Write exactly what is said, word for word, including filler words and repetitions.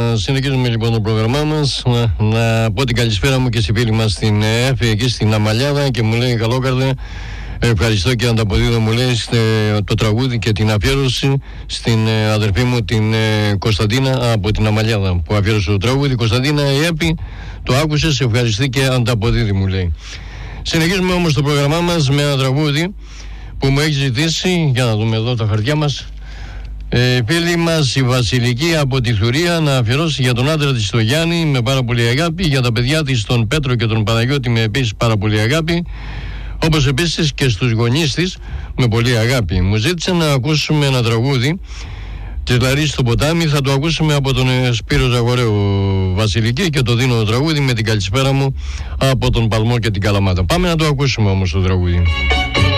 συνεχίζουμε λοιπόν το πρόγραμμά μας. Να, να πω την καλησπέρα μου και στη φίλη μας στην ΕΦ, εκεί στην Αμαλιάδα, και μου λέει καλόκαρδε. Ευχαριστώ και ανταποδίδω, μου λέει, το τραγούδι και την αφιέρωση στην αδερφή μου την Κωνσταντίνα από την Αμαλιάδα, που αφιέρωσε το τραγούδι. Κωνσταντίνα, η Έπη, το άκουσες, ευχαριστεί και ανταποδίδει, μου λέει. Συνεχίζουμε όμως το πρόγραμμά μας με ένα τραγούδι που μου έχει ζητήσει, για να δούμε εδώ τα χαρτιά μας, ε, φίλη μας η Βασιλική από τη Θουρία, να αφιερώσει για τον άντρα της τον Γιάννη με πάρα πολύ αγάπη, για τα παιδιά της τον Πέτρο και τον Παναγιώτη με επίσης πάρα πολύ αγάπη, όπως επίσης και στους γονείς της με πολύ αγάπη. Μου ζήτησε να ακούσουμε ένα τραγούδι της Λαρίσης στο ποτάμι. Θα το ακούσουμε από τον Σπύρο Ζαγορέου, Βασιλική, και το δίνω το τραγούδι με την καλησπέρα μου από τον Παλμό και την Καλαμάτα. Πάμε να το ακούσουμε όμως το τραγούδι.